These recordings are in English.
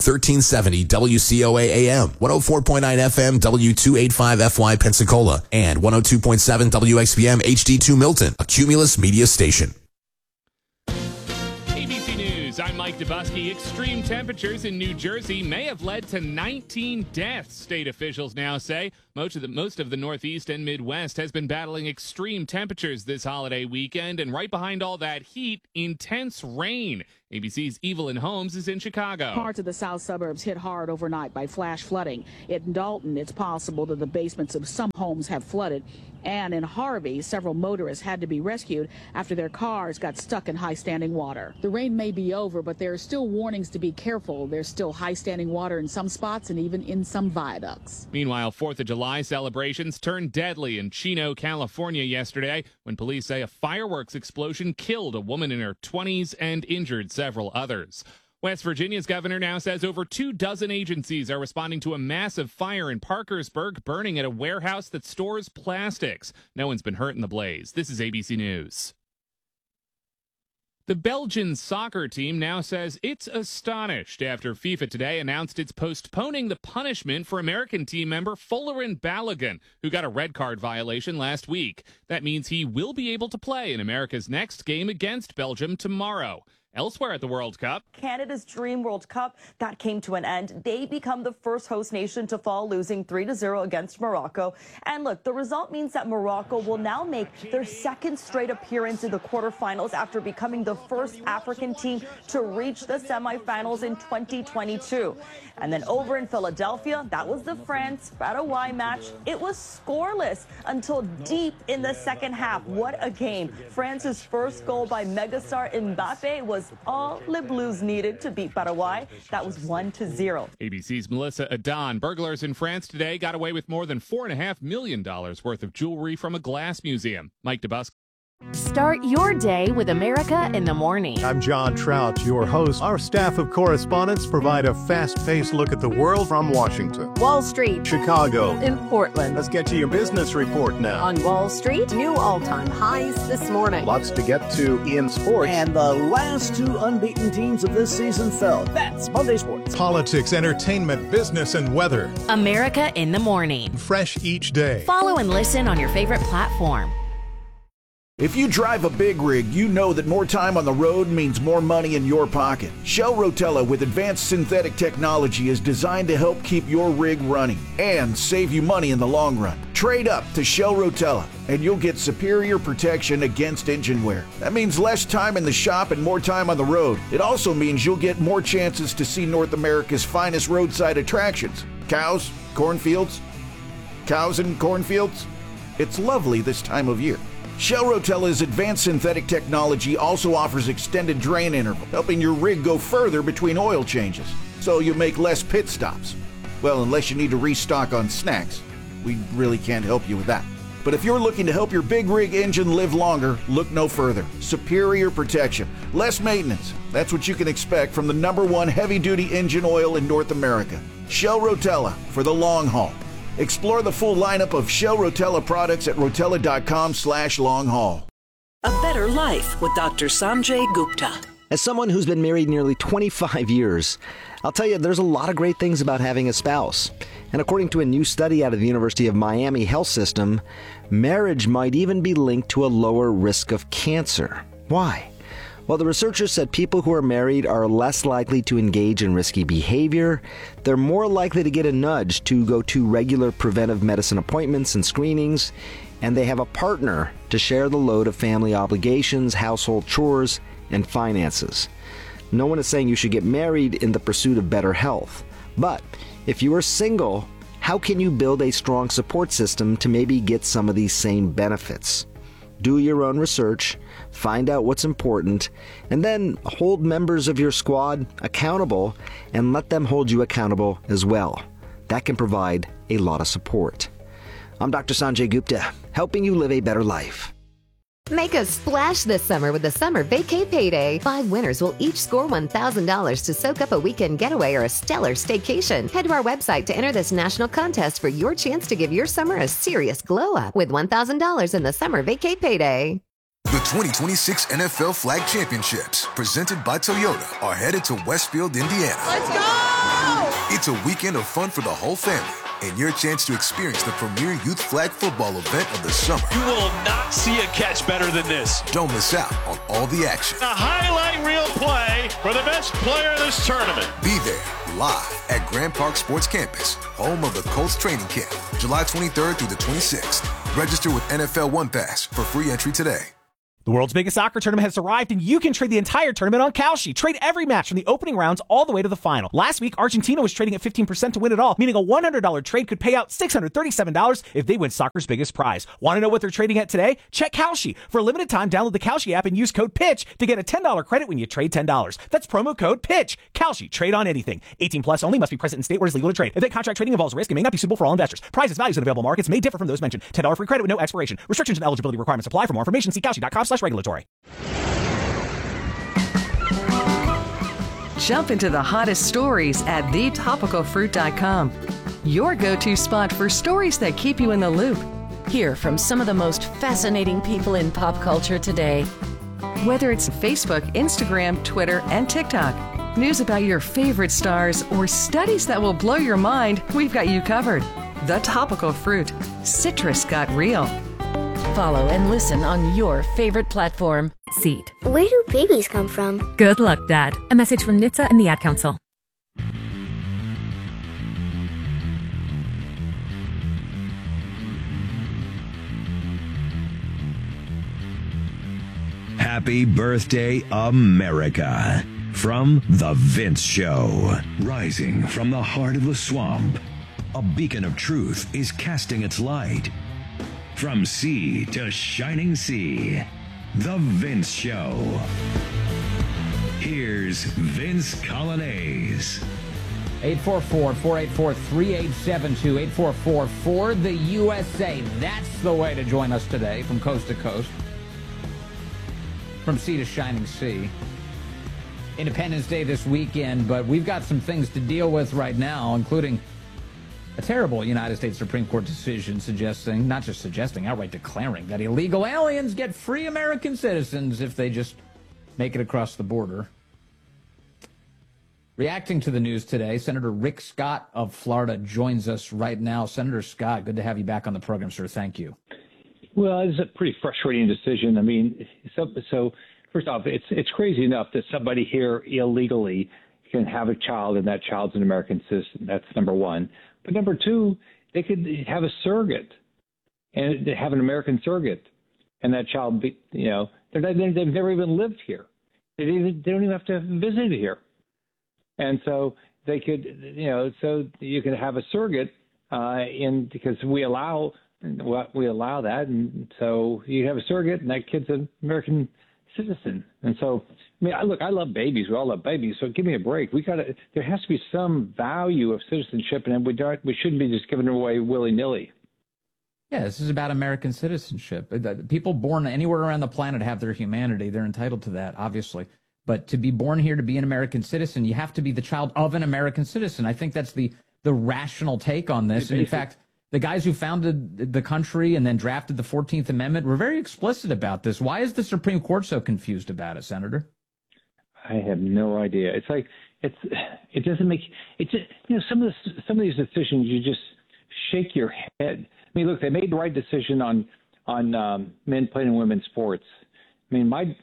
1370 WCOA AM, 104.9 FM W285FY Pensacola, and 102.7 WXVM HD2 Milton, a Cumulus media station. ABC News, I'm Mike Dubusky. Extreme temperatures in New Jersey may have led to 19 deaths, state officials now say. Most of the Northeast and Midwest has been battling extreme temperatures this holiday weekend, and right behind all that heat, intense rain. ABC's Evelyn Holmes is in Chicago. Parts of the south suburbs hit hard overnight by flash flooding. In Dalton, it's possible that the basements of some homes have flooded. And in Harvey, several motorists had to be rescued after their cars got stuck in high-standing water. The rain may be over, but there are still warnings to be careful. There's still high-standing water in some spots and even in some viaducts. Meanwhile, 4th of July celebrations turned deadly in Chino, California yesterday when police say a fireworks explosion killed a woman in her 20s and injured several others. West Virginia's governor now says over 24 agencies are responding to a massive fire in Parkersburg, burning at a warehouse that stores plastics. No one's been hurt in the blaze. This is ABC News. The Belgian soccer team now says it's astonished after FIFA today announced it's postponing the punishment for American team member Folarin Balogun, who got a red card violation last week. That means he will be able to play in America's next game against Belgium tomorrow. Elsewhere at the World Cup, Canada's Dream World Cup, that came to an end. They become the first host nation to fall, losing 3-0 against Morocco. And look, the result means that Morocco will now make their second straight appearance in the quarterfinals after becoming the first African team to reach the semifinals in 2022. And then over in Philadelphia, that was the France-Paraguay match. It was scoreless until deep in the second half. What a game. France's first goal by megastar Mbappe was all Les Blues needed to beat Paraguay. That was 1-0. ABC's Melissa Adon. Burglars in France today got away with more than $4.5 million worth of jewelry from a glass museum. Mike DeBusk. Start your day with America in the Morning. I'm John Trout, your host. Our staff of correspondents provide a fast-paced look at the world from Washington, Wall Street, Chicago, in Portland. Let's get to your business report now. On Wall Street, new all-time highs this morning. Lots to get to in sports. And the last two unbeaten teams of this season fell. That's Monday Sports. Politics, entertainment, business, and weather. America in the Morning. Fresh each day. Follow and listen on your favorite platform. If you drive a big rig, you know that more time on the road means more money in your pocket. Shell Rotella with advanced synthetic technology is designed to help keep your rig running and save you money in the long run. Trade up to Shell Rotella and you'll get superior protection against engine wear. That means less time in the shop and more time on the road. It also means you'll get more chances to see North America's finest roadside attractions. Cows, cornfields, cows and cornfields. It's lovely this time of year. Shell Rotella's advanced synthetic technology also offers extended drain interval, helping your rig go further between oil changes, so you make less pit stops. Well, unless you need to restock on snacks. We really can't help you with that. But if you're looking to help your big rig engine live longer, look no further. Superior protection, less maintenance. That's what you can expect from the #1 heavy-duty engine oil in North America. Shell Rotella for the long haul. Explore the full lineup of Shell Rotella products at rotella.com/long-haul. A better life with Dr. Sanjay Gupta. As someone who's been married nearly 25 years, I'll tell you there's a lot of great things about having a spouse. And according to a new study out of the University of Miami Health System, marriage might even be linked to a lower risk of cancer. Why? Well, the researchers said people who are married are less likely to engage in risky behavior, they're more likely to get a nudge to go to regular preventive medicine appointments and screenings, and they have a partner to share the load of family obligations, household chores, and finances. No one is saying you should get married in the pursuit of better health. But if you are single, how can you build a strong support system to maybe get some of these same benefits? Do your own research, find out what's important, and then hold members of your squad accountable and let them hold you accountable as well. That can provide a lot of support. I'm Dr. Sanjay Gupta, helping you live a better life. Make a splash this summer with the Summer Vacay Payday. 5 winners will each score $1,000 to soak up a weekend getaway or a stellar staycation. Head to our website to enter this national contest for your chance to give your summer a serious glow up with $1,000 in the Summer Vacay Payday. The 2026 NFL Flag Championships, presented by Toyota, are headed to Westfield, Indiana. Let's go! It's a weekend of fun for the whole family and your chance to experience the premier youth flag football event of the summer. You will not see a catch better than this. Don't miss out on all the action. A highlight reel play for the best player of this tournament. Be there live at Grand Park Sports Campus, home of the Colts training camp, July 23rd through the 26th. Register with NFL One Pass for free entry today. The world's biggest soccer tournament has arrived, and you can trade the entire tournament on Kalshi. Trade every match from the opening rounds all the way to the final. Last week, Argentina was trading at 15% to win it all, meaning a $100 trade could pay out $637 if they win soccer's biggest prize. Want to know what they're trading at today? Check Kalshi. For a limited time, download the Kalshi app and use code PITCH to get a $10 credit when you trade $10. That's promo code PITCH. Kalshi. Trade on anything. 18 plus only. Must be present in state where it's legal to trade. If that contract trading involves risk, it may not be suitable for all investors. Prices, values, and available markets may differ from those mentioned. $10 free credit with no expiration. Restrictions and eligibility requirements apply. For more information, see Kalshi.com/regulatory. Jump into the hottest stories at thetopicalfruit.com. Your go-to spot for stories that keep you in the loop. Hear from some of the most fascinating people in pop culture today. Whether it's Facebook, Instagram, Twitter, and TikTok, news about your favorite stars, or studies that will blow your mind, we've got you covered. The Topical Fruit. Citrus got real. Follow and listen on your favorite platform. Seed. Where do babies come from? Good luck, Dad. A message from NHTSA and the Ad Council. Happy birthday, America. From The Vince Show. Rising from the heart of the swamp, a beacon of truth is casting its light. From sea to shining sea, The Vince Show. Here's Vince Colonnese. 844-484-3872, 844-4-the-USA. That's the way to join us today from coast to coast. From sea to shining sea. Independence Day this weekend, but we've got some things to deal with right now, including a terrible United States Supreme Court decision suggesting, not just suggesting, outright declaring that illegal aliens get free American citizens if they just make it across the border. Reacting to the news today, Senator Rick Scott of Florida joins us right now. Senator Scott, good to have you back on the program, sir. Thank you. Well, it's a pretty frustrating decision. I mean, so first off, it's crazy enough that somebody here illegally can have a child and that child's an American citizen. That's number one. But number two, they could have a surrogate and have an American surrogate, and that child, they've never even lived here. They don't even have to visit here. And so they could, so you could have a surrogate because we allow that. And so you have a surrogate and that kid's an American citizen. And so, I love babies. We all love babies. So give me a break. There has to be some value of citizenship, and we shouldn't be just giving it away willy-nilly. Yeah, this is about American citizenship. People born anywhere around the planet have their humanity. They're entitled to that, obviously. But to be born here, to be an American citizen, you have to be the child of an American citizen. I think that's the rational take on this. And in fact, the guys who founded the country and then drafted the 14th Amendment were very explicit about this. Why is the Supreme Court so confused about it, Senator? I have no idea. It's like it doesn't make it. Just, some of these decisions you just shake your head. I mean, look, they made the right decision on men playing in women's sports. I mean, I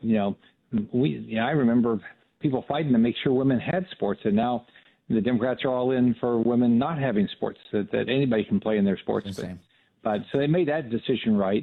remember people fighting to make sure women had sports, and now the Democrats are all in for women not having sports, that anybody can play in their sports. But so they made that decision right.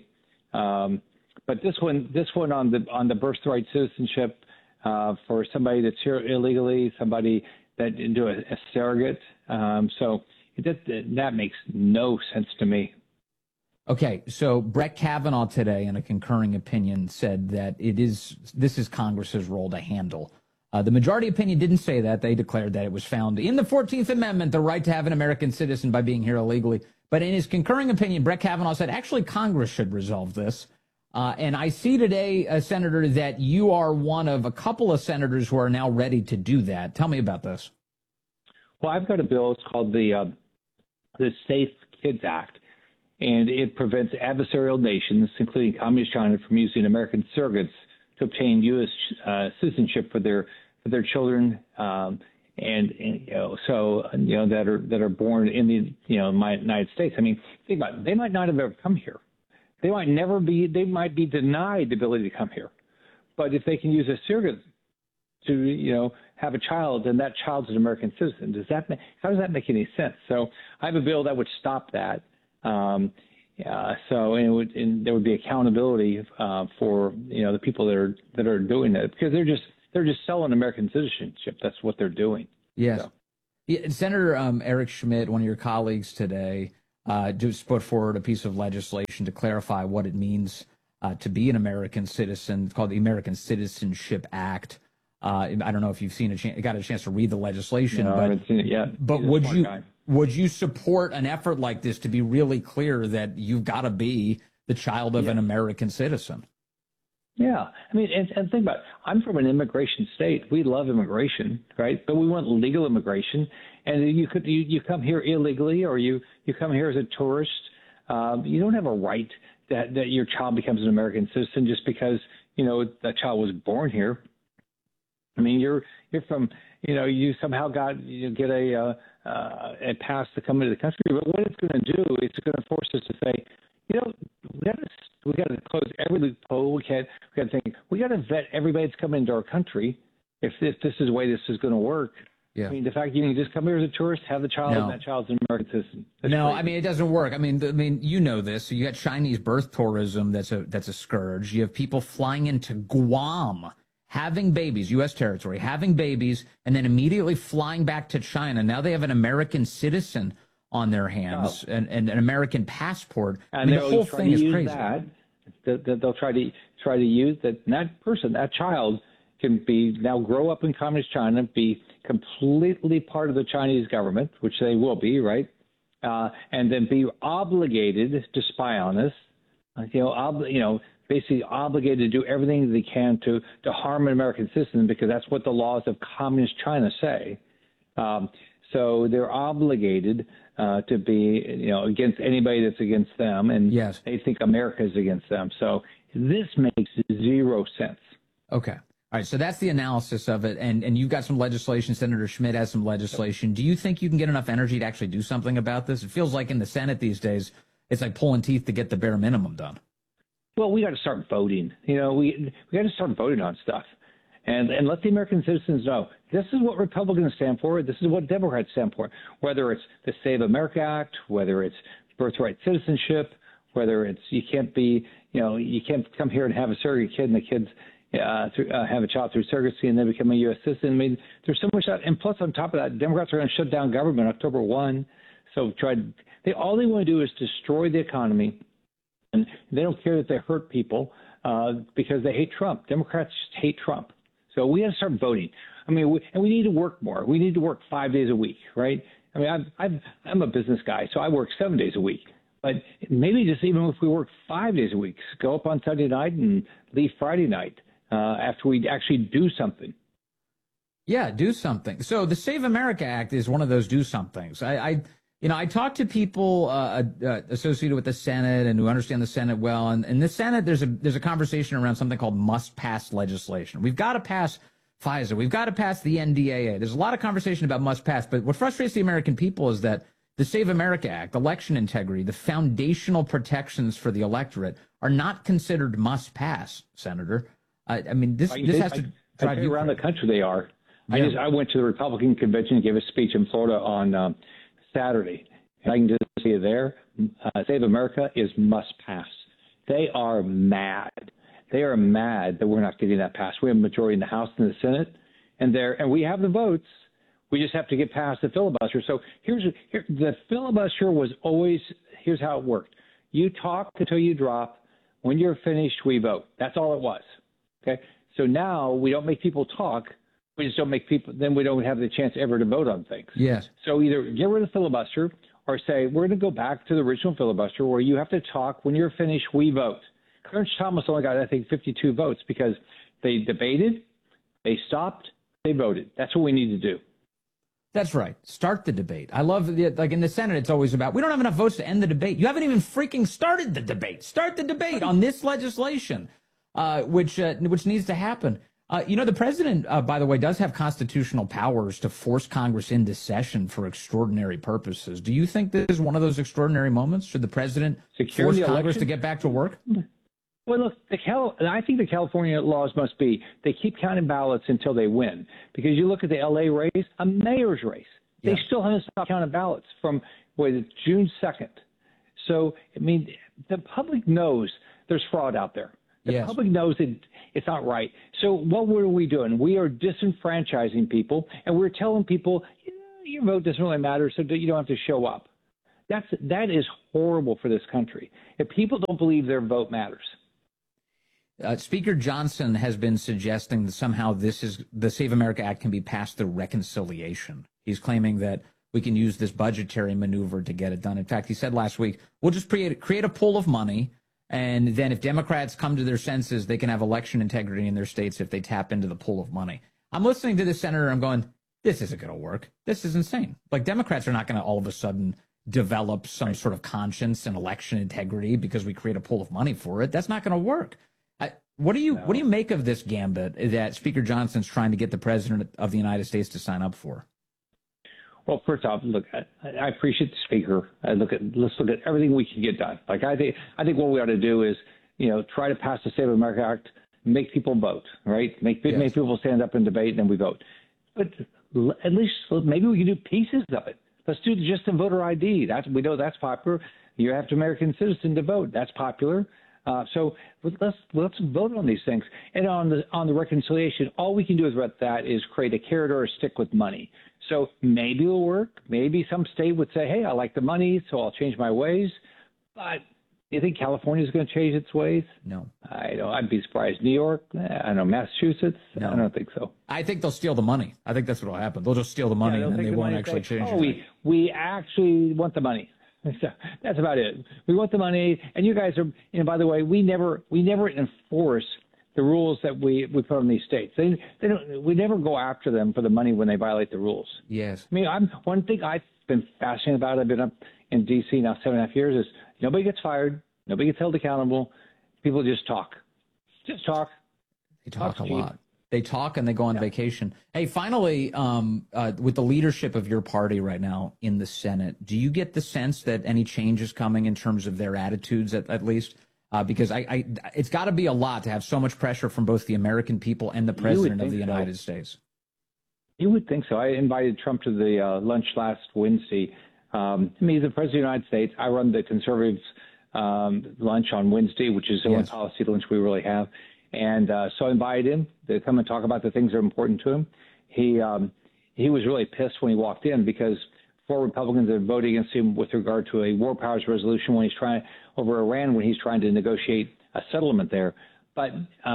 But this one on the birthright citizenship for somebody that's here illegally, somebody that do a surrogate. So that makes no sense to me. Okay, so Brett Kavanaugh today, in a concurring opinion, said that this is Congress's role to handle. The majority opinion didn't say that. They declared that it was found in the 14th Amendment, the right to have an American citizen by being here illegally. But in his concurring opinion, Brett Kavanaugh said, actually, Congress should resolve this. And I see today, Senator, that you are one of a couple of senators who are now ready to do that. Tell me about this. Well, I've got a bill. It's called the Safe Kids Act, and it prevents adversarial nations, including Communist China, from using American surrogates to obtain U.S. citizenship for their children. that are born in the United States. I mean, think about it. They might not have ever come here. They might be denied the ability to come here. But if they can use a surrogate to have a child, and that child's an American citizen, how does that make any sense? So I have a bill that would stop that. And there would be accountability for the people that are doing that, because they're just selling American citizenship. That's what they're doing. Yes. So. Yeah, Senator Eric Schmitt, one of your colleagues today, just put forward a piece of legislation to clarify what it means to be an American citizen. It's called the American Citizenship Act. I don't know if you've got a chance to read the legislation, No, I haven't seen it yet. But would you support an effort like this to be really clear that you've got to be the child of an American citizen? Yeah. I mean, and think about it. I'm from an immigration state. We love immigration, right? But we want legal immigration. And you come here illegally, or you come here as a tourist. You don't have a right that your child becomes an American citizen just because, that child was born here. I mean, you're from, you somehow get a pass to come into the country. But what it's going to do, it's going to force us to say, we got to close every loophole. We got to vet everybody that's coming into our country. If this is the way this is going to work. Yeah. I mean, the fact you can just come here as a tourist, have the child, and that child's an American citizen. That's crazy. I mean, it doesn't work. I mean, this. So you got Chinese birth tourism. That's a scourge. You have people flying into Guam, having babies, U.S. territory, having babies, and then immediately flying back to China. Now they have an American citizen on their hands and an American passport. And the whole thing is crazy. They'll try to use that person, that child, can now grow up in communist China, be completely part of the Chinese government, which they will be, right? And then be obligated to spy on us, basically obligated to do everything they can to harm an American citizen, because that's what the laws of communist China say. So they're obligated to be, against anybody that's against them, and they think America is against them. So this makes zero sense. Okay. All right, so that's the analysis of it, and you've got some legislation. Senator Schmitt has some legislation. Do you think you can get enough energy to actually do something about this? It feels like in the Senate these days, it's like pulling teeth to get the bare minimum done. Well, we got to start voting. We got to start voting on stuff, and let the American citizens know this is what Republicans stand for. This is what Democrats stand for. Whether it's the Save America Act, whether it's birthright citizenship, whether it's you can't come here and have a surrogate kid and the kids have a child through surrogacy and then become a U.S. citizen. I mean, there's so much that, and plus on top of that, Democrats are going to shut down government October 1. So all they want to do is destroy the economy, and they don't care that they hurt people because they hate Trump. Democrats just hate Trump. So we got to start voting. I mean, we need to work more. We need to work 5 days a week, right? I mean, I'm a business guy, so I work 7 days a week. But maybe just even if we work 5 days a week, go up on Sunday night and leave Friday night. After we actually do something. Yeah, do something. So the Save America Act is one of those do somethings. I talk to people associated with the Senate and who understand the Senate well. And in the Senate, there's a conversation around something called must-pass legislation. We've got to pass FISA. We've got to pass the NDAA. There's a lot of conversation about must-pass. But what frustrates the American people is that the Save America Act, election integrity, the foundational protections for the electorate are not considered must-pass, Senator. I mean, this has to drive you around the country. They are. Yeah. I went to the Republican convention and gave a speech in Florida on Saturday, and I can just see you there. Save America is must pass. They are mad. They are mad that we're not getting that passed. We have a majority in the House and the Senate, and we have the votes. We just have to get past the filibuster. So the filibuster was always. Here's how it worked. You talk until you drop. When you're finished, we vote. That's all it was. Okay, so now we don't make people talk. We just don't make people. Then we don't have the chance ever to vote on things. Yes. So either get rid of the filibuster or say we're going to go back to the original filibuster where you have to talk. When you're finished, we vote. Clarence Thomas only got, I think, 52 votes because they debated, they stopped, they voted. That's what we need to do. That's right. Start the debate. I love like in the Senate, it's always about we don't have enough votes to end the debate. You haven't even freaking started the debate. Start the debate on this legislation. Which needs to happen. The president, by the way, does have constitutional powers to force Congress into session for extraordinary purposes. Do you think this is one of those extraordinary moments? Should the president force Congress to get back to work? Well, look, I think the California laws must be they keep counting ballots until they win. Because you look at the L.A. race, a mayor's race. They still haven't stopped counting ballots from June 2nd. So, I mean, the public knows there's fraud out there. The public knows it's not right. So what were we doing? We are disenfranchising people, and we're telling people, your vote doesn't really matter, so you don't have to show up. That is horrible for this country. If people don't believe their vote matters. Speaker Johnson has been suggesting that somehow the Save America Act can be passed through reconciliation. He's claiming that we can use this budgetary maneuver to get it done. In fact, he said last week, we'll just create a pool of money, and then if Democrats come to their senses, they can have election integrity in their states if they tap into the pool of money. I'm listening to this senator, I'm going, this isn't going to work. This is insane. Like, Democrats are not going to all of a sudden develop some sort of conscience and election integrity because we create a pool of money for it. That's not going to work. What do you make of this gambit that Speaker Johnson's trying to get the president of the United States to sign up for? Well, first off, look, I appreciate the speaker. Let's look at everything we can get done. Like, I think what we ought to do is, try to pass the Save America Act, make people vote, right? Make people stand up and debate, and then we vote. But at least maybe we can do pieces of it. Let's do just a voter ID. We know that's popular. You have to American citizen to vote. That's popular. So let's vote on these things. And on the reconciliation, all we can do with that is create a carrot or a stick with money. So maybe it'll work. Maybe some state would say, hey, I like the money, so I'll change my ways. But do you think California is going to change its ways? No. I'd be surprised. New York? I don't know. Massachusetts? No. I don't think so. I think they'll steal the money. I think that's what will happen. They'll just steal the money, and then they won't actually change it. We actually want the money. So that's about it. We want the money, and you guys are. By the way, we never enforce the rules that we put on these states. They don't. We never go after them for the money when they violate the rules. Yes. I mean, one thing I've been fascinated about. I've been up in D.C. now 7.5 years. Is nobody gets fired, nobody gets held accountable. People just talk. Just talk. They talk a lot. They talk and they go on vacation. Hey, finally, with the leadership of your party right now in the Senate, do you get the sense that any change is coming in terms of their attitudes, at least? Because it's got to be a lot to have so much pressure from both the American people and the President of the United States. You would think so. I invited Trump to the lunch last Wednesday. He's the President of the United States. I run the Conservatives lunch on Wednesday, which is the only policy lunch we really have. And so I invited him to come and talk about the things that are important to him. He was really pissed when he walked in because 4 Republicans are voting against him with regard to a war powers resolution when he's trying over Iran when he's trying to negotiate a settlement there. But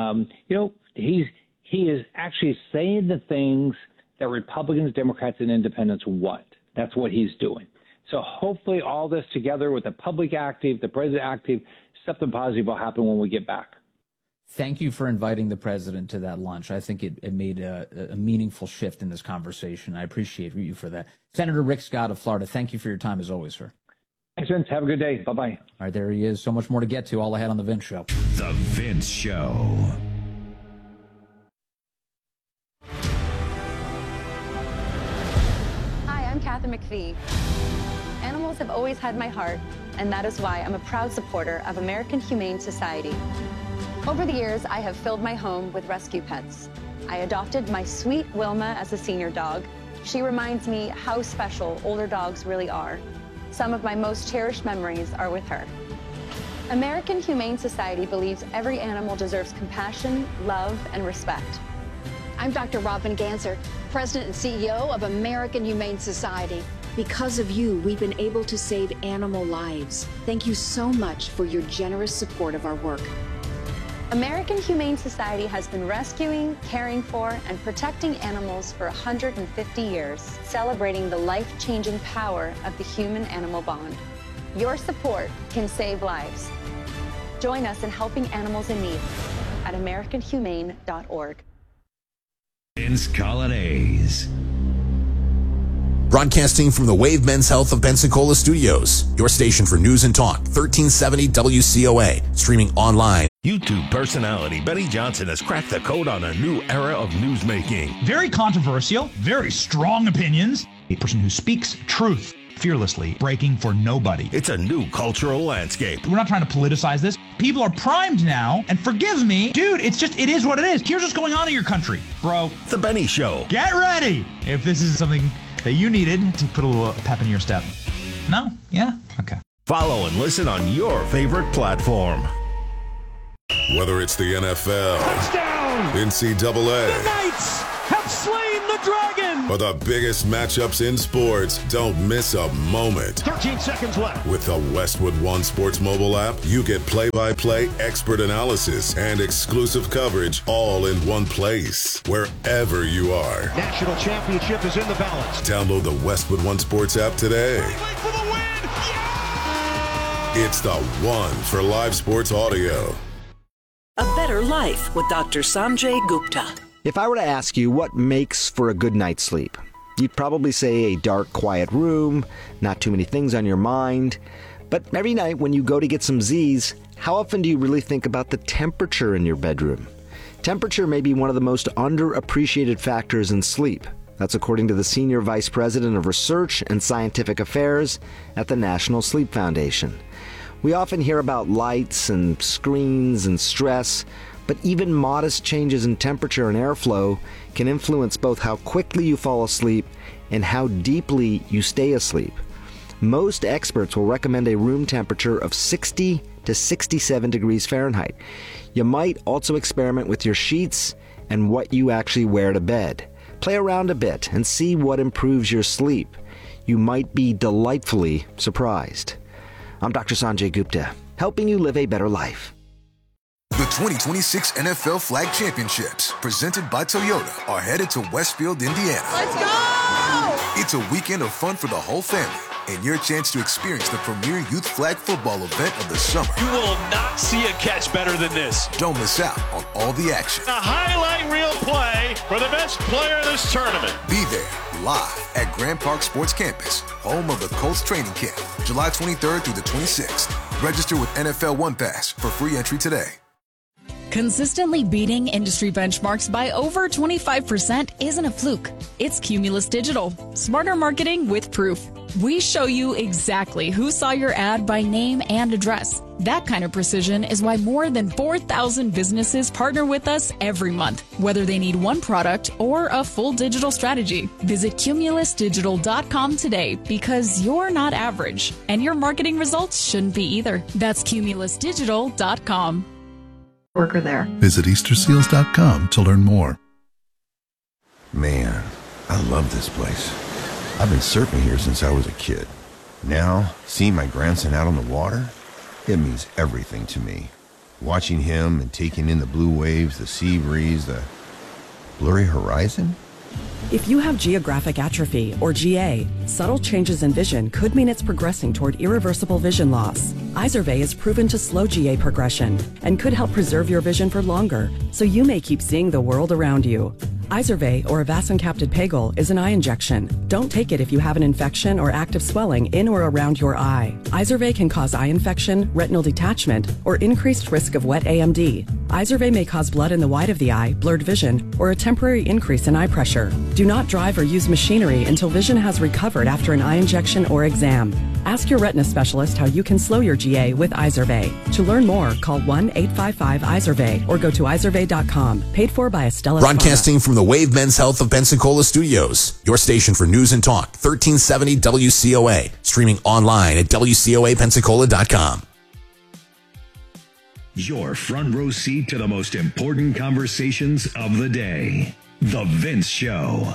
he is actually saying the things that Republicans, Democrats, and Independents want. That's what he's doing. So hopefully all this together with the public active, the president active, something positive will happen when we get back. Thank you for inviting the president to that lunch. I think it made a meaningful shift in this conversation. I appreciate you for that. Senator Rick Scott of Florida, thank you for your time as always, sir. Thanks, Vince. Have a good day. Bye-bye. All right, there he is. So much more to get to. All ahead on The Vince Show. The Vince Show. Hi, I'm Kathy McPhee. Animals have always had my heart, and that is why I'm a proud supporter of American Humane Society. Over the years, I have filled my home with rescue pets. I adopted my sweet Wilma as a senior dog. She reminds me how special older dogs really are. Some of my most cherished memories are with her. American Humane Society believes every animal deserves compassion, love, and respect. I'm Dr. Robin Ganser, President and CEO of American Humane Society. Because of you, we've been able to save animal lives. Thank you so much for your generous support of our work. American Humane Society has been rescuing, caring for, and protecting animals for 150 years, celebrating the life-changing power of the human-animal bond. Your support can save lives. Join us in helping animals in need at AmericanHumane.org. Vince Colonnese. Broadcasting from the Wave Men's Health of Pensacola Studios, your station for news and talk, 1370 WCOA, streaming online YouTube personality Benny Johnson has cracked the code on a new era of newsmaking. Very controversial, very strong opinions. A person who speaks truth fearlessly, breaking for nobody. It's a new cultural landscape. We're not trying to politicize this. People are primed now, and forgive me, dude, it is what it is. Here's what's going on in your country, bro. The Benny Show. Get ready if this is something that you needed to put a little pep in your step. No? Yeah? Okay. Follow and listen on your favorite platform. Whether it's the NFL, Touchdown! NCAA, the Knights have slain the dragon, or the biggest matchups in sports, don't miss a moment. 13 seconds left. With the Westwood One Sports mobile app, you get play-by-play expert analysis and exclusive coverage all in one place, wherever you are. National championship is in the balance. Download the Westwood One Sports app today. For the win! Yeah! It's the one for live sports audio. A Better Life with Dr. Sanjay Gupta. If I were to ask you what makes for a good night's sleep, you'd probably say a dark, quiet room, not too many things on your mind. But every night when you go to get some Z's, how often do you really think about the temperature in your bedroom? Temperature may be one of the most underappreciated factors in sleep. That's according to the Senior Vice President of Research and Scientific Affairs at the National Sleep Foundation. We often hear about lights and screens and stress, but even modest changes in temperature and airflow can influence both how quickly you fall asleep and how deeply you stay asleep. Most experts will recommend a room temperature of 60 to 67 degrees Fahrenheit. You might also experiment with your sheets and what you actually wear to bed. Play around a bit and see what improves your sleep. You might be delightfully surprised. I'm Dr. Sanjay Gupta, helping you live a better life. The 2026 NFL Flag Championships, presented by Toyota, are headed to Westfield, Indiana. Let's go! It's a weekend of fun for the whole family and your chance to experience the premier youth flag football event of the summer. You will not see a catch better than this. Don't miss out on all the action. A highlight reel play for the best player of this tournament. Be there live at Grand Park Sports Campus, home of the Colts training camp, July 23rd through the 26th. Register with NFL One Pass for free entry today. Consistently beating industry benchmarks by over 25% isn't a fluke. It's Cumulus Digital. Smarter marketing with proof. We show you exactly who saw your ad by name and address. That kind of precision is why more than 4,000 businesses partner with us every month, whether they need one product or a full digital strategy. Visit cumulusdigital.com today because you're not average, and your marketing results shouldn't be either. That's cumulusdigital.com. Worker there. Visit easterseals.com to learn more. Man, I love this place. I've been surfing here since I was a kid. Now, seeing my grandson out on the water, it means everything to me. Watching him and taking in the blue waves, the sea breeze, the blurry horizon. If you have geographic atrophy, or GA, subtle changes in vision could mean it's progressing toward irreversible vision loss. Izervay is proven to slow GA progression and could help preserve your vision for longer, so you may keep seeing the world around you. Izervay, or avacincaptad pegol, is an eye injection. Don't take it if you have an infection or active swelling in or around your eye. Izervay can cause eye infection, retinal detachment, or increased risk of wet AMD. Izervay may cause blood in the white of the eye, blurred vision, or a temporary increase in eye pressure. Do not drive or use machinery until vision has recovered after an eye injection or exam. Ask your retina specialist how you can slow your GA with Izervay. To learn more, call 1-855-IZERVAY or go to izervay.com. Paid for by Astellas. Broadcasting from the Wave Men's Health of Pensacola Studios, your station for news and talk, 1370 WCOA. Streaming online at WCOAPensacola.com. Your front row seat to the most important conversations of the day. The Vince Show.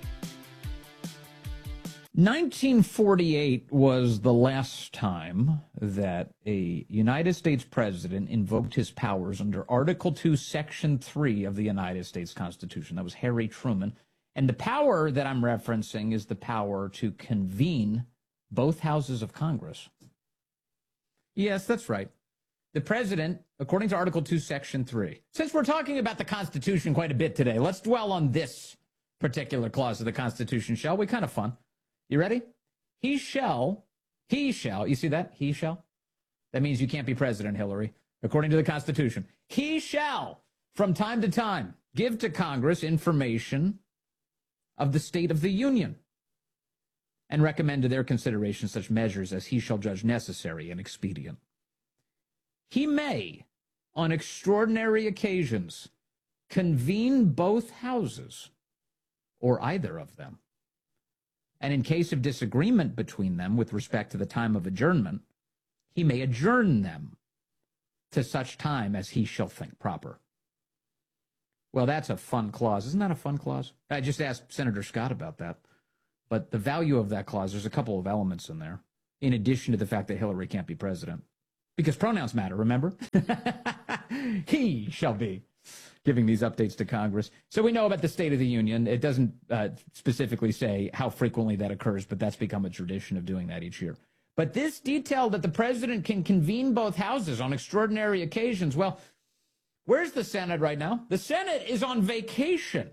1948 was the last time that a United States president invoked his powers under Article 2, Section 3 of the United States Constitution. That was Harry Truman. And the power that I'm referencing is the power to convene both houses of Congress. Yes, that's right. The president, according to Article 2, Section 3. Since we're talking about the Constitution quite a bit today, let's dwell on this particular clause of the Constitution, shall we? Kind of fun. You ready? He shall, you see that? He shall? That means you can't be president, Hillary. according to the Constitution, he shall, from time to time, give to Congress information of the state of the Union and recommend to their consideration such measures as he shall judge necessary and expedient. He may, on extraordinary occasions, convene both houses or either of them. And in case of disagreement between them with respect to the time of adjournment, he may adjourn them to such time as he shall think proper. Well, that's a fun clause. Isn't that a fun clause? I just asked Senator Scott about that. But the value of that clause, there's a couple of elements in there, in addition to the fact that Hillary can't be president. Because pronouns matter, remember? He shall be giving these updates to Congress. So we know about the State of the Union. It doesn't specifically say how frequently that occurs, but that's become a tradition of doing that each year. But this detail that the president can convene both houses on extraordinary occasions, well, where's the Senate right now? The Senate is on vacation.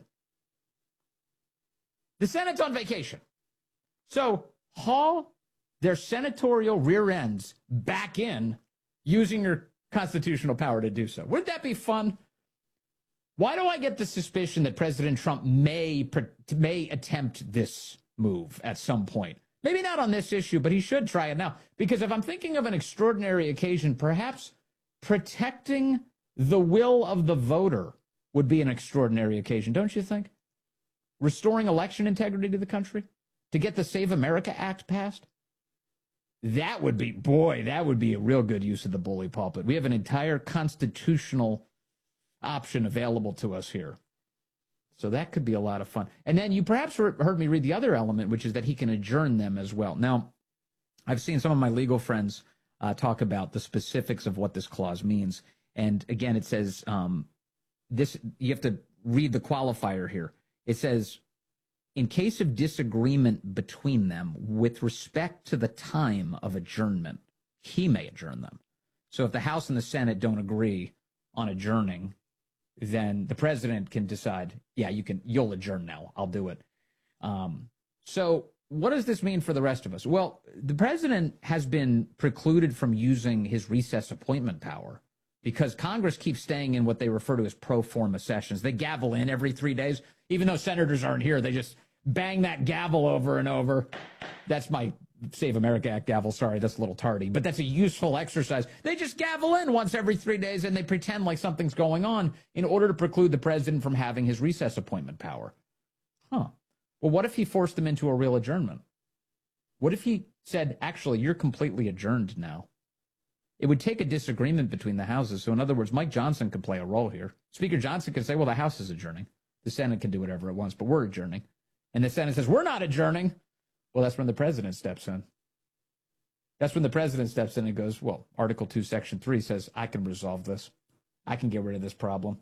The Senate's on vacation. So haul their senatorial rear ends back in using your constitutional power to do so. Wouldn't that be fun? Why do I get the suspicion that President Trump may attempt this move at some point? Maybe not on this issue, but he should try it now. Because if I'm thinking of an extraordinary occasion, perhaps protecting the will of the voter would be an extraordinary occasion, don't you think? Restoring election integrity to the country? To get the Save America Act passed? That would be, boy, that would be a real good use of the bully pulpit. We have an entire constitutional option available to us here. So that could be a lot of fun. And then you perhaps heard me read the other element, which is that he can adjourn them as well. Now, I've seen some of my legal friends talk about the specifics of what this clause means. And again, it says this. You have to read the qualifier here. It says, in case of disagreement between them with respect to the time of adjournment, he may adjourn them. So if the House and the Senate don't agree on adjourning, then the president can decide, yeah, you'll adjourn now. I'll do it. So what does this mean for the rest of us? Well, the president has been precluded from using his recess appointment power because Congress keeps staying in what they refer to as pro forma sessions. They gavel in every 3 days. Even though senators aren't here, they just bang that gavel over and over. That's my Save America Act gavel. Sorry, that's a little tardy, but that's a useful exercise. They just gavel in once every 3 days and they pretend like something's going on in order to preclude the president from having his recess appointment power. Huh. Well, what if he forced them into a real adjournment? What if he said, actually, you're completely adjourned now? It would take a disagreement between the houses. So in other words, Mike Johnson could play a role here. Speaker Johnson could say, well, the House is adjourning. The Senate can do whatever it wants, but we're adjourning. And the Senate says, we're not adjourning. Well, that's when the president steps in. That's when the president steps in and goes, well, Article 2, Section 3 says, I can resolve this. I can get rid of this problem.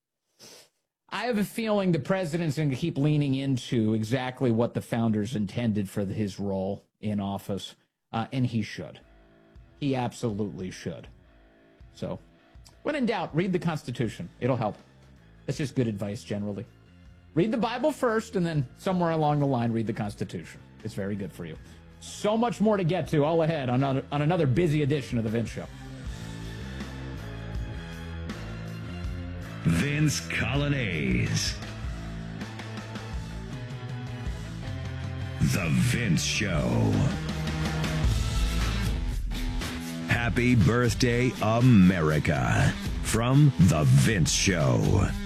I have a feeling the president's going to keep leaning into exactly what the founders intended for his role in office, and he should. He absolutely should. So, when in doubt, read the Constitution. It'll help. That's just good advice generally. Read the Bible first, and then somewhere along the line, read the Constitution. It's very good for you. So much more to get to all ahead on another busy edition of The Vince Show. Vince Colonnese. The Vince Show. Happy birthday, America. From The Vince Show.